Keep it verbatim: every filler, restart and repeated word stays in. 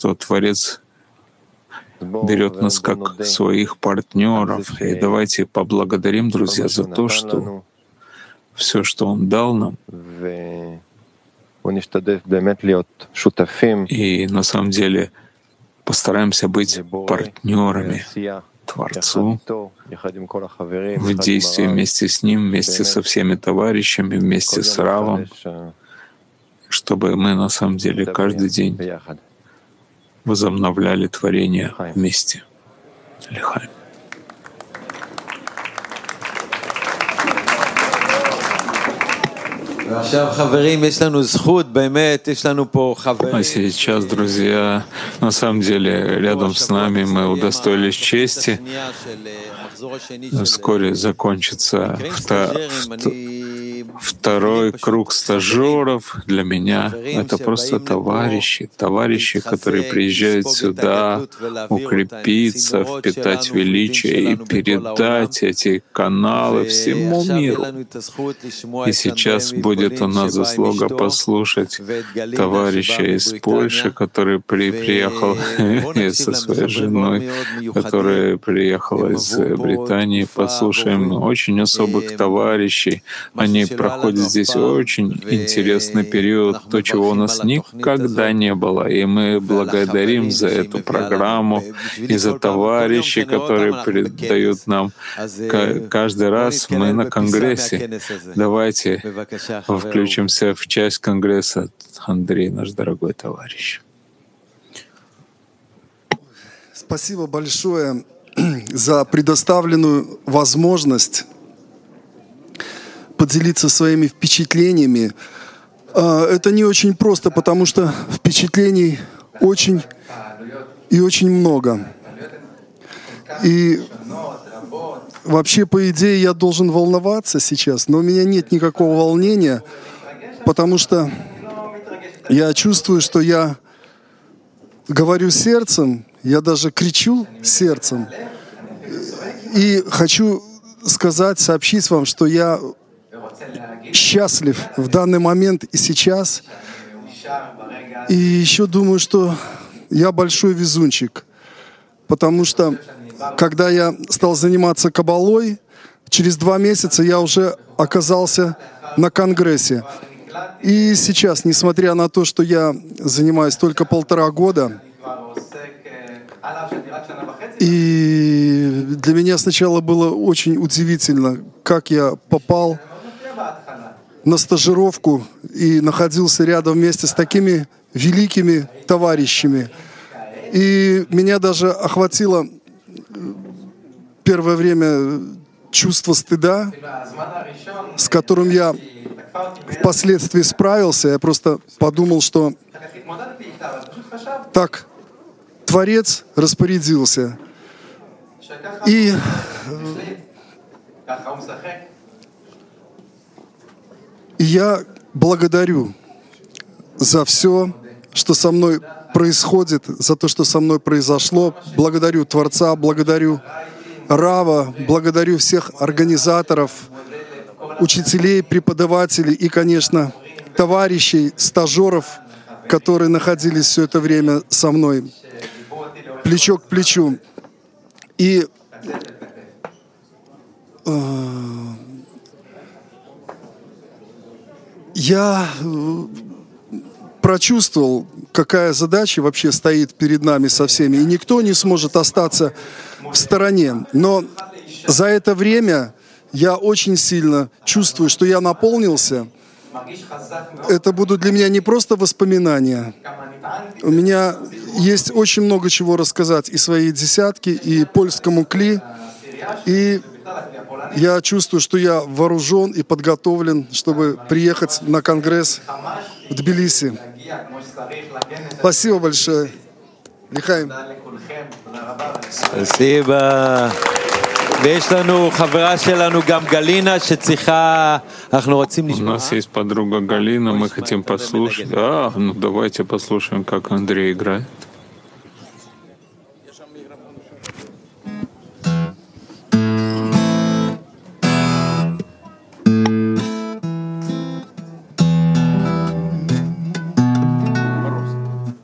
что Творец берет нас как своих партнеров. И давайте поблагодарим, друзья, за то, что все, что Он дал нам, и на самом деле постараемся быть партнерами Творцу в действии вместе с Ним, вместе со всеми товарищами, вместе с Равом, чтобы мы на самом деле каждый день возобновляли творение вместе. Лихаим. А сейчас, друзья, на самом деле рядом с нами мы удостоились чести. Вскоре закончится второй круг стажеров. Для меня это просто товарищи, товарищи, которые приезжают сюда укрепиться, впитать величие и передать эти каналы всему миру. И сейчас будет у нас заслуга послушать товарища из Польши, который при, приехал со своей женой, который приехал из Британии. Послушаем очень особых товарищей. Они проходят здесь очень интересный период, то, чего у нас никогда не было. И мы благодарим за эту программу и за товарищей, которые передают нам. Каждый раз мы на Конгрессе. Давайте включимся в часть Конгресса. Андрей, наш дорогой товарищ. Спасибо большое за предоставленную возможность поделиться своими впечатлениями. Это не очень просто, потому что впечатлений очень и очень много. И вообще, по идее, я должен волноваться сейчас, но у меня нет никакого волнения, потому что я чувствую, что я говорю сердцем, я даже кричу сердцем. И хочу сказать, сообщить вам, что я счастлив в данный момент и сейчас. И еще думаю, что я большой везунчик, потому что когда я стал заниматься каббалой, через два месяца я уже оказался на Конгрессе. И сейчас, несмотря на то, что я занимаюсь только полтора года, и для меня сначала было очень удивительно, как я попал на стажировку и находился рядом вместе с такими великими товарищами. И меня даже охватило первое время чувство стыда, с которым я впоследствии справился. Я просто подумал, что так Творец распорядился. И И я благодарю за все, что со мной происходит, за то, что со мной произошло. Благодарю Творца, благодарю Рава, благодарю всех организаторов, учителей, преподавателей и, конечно, товарищей, стажеров, которые находились все это время со мной, плечо к плечу. И э, я прочувствовал, какая задача вообще стоит перед нами со всеми, и никто не сможет остаться в стороне. Но за это время я очень сильно чувствую, что я наполнился. Это будут для меня не просто воспоминания. У меня есть очень много чего рассказать и своей десятке, и польскому кли. И я чувствую, что я вооружен и подготовлен, чтобы приехать на Конгресс в Тбилиси. Спасибо большое. Лихаим. Спасибо. ויש לנו חברה שלנו גם גלינה שצריכה, אנחנו רוצים לשמוע. У нас есть подруга Галина, мы хотим послушать. А, ну давайте послушаем, как Андрей играет.